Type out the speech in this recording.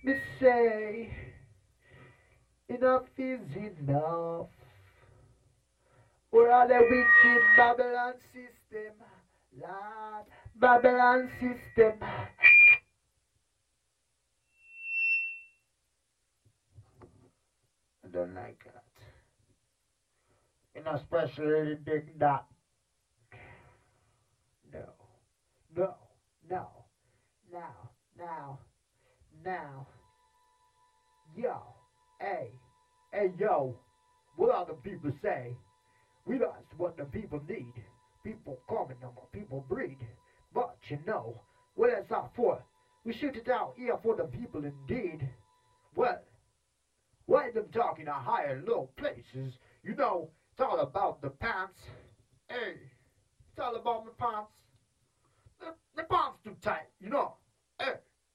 Me say, enough is enough. For all the wicked Babylon system, Lord, Babylon system. I don't like that. And especially the big dot. No, no, no, now, now, now. Yo, hey, hey, yo. What all the people say? We lost what the people need. People common number, people breed. But you know, what is that for? We shoot it out here for the people indeed. Well, why them talking at high and low places? You know, it's all about the pants. Hey, it's all about my pants. The pants too tight, you know.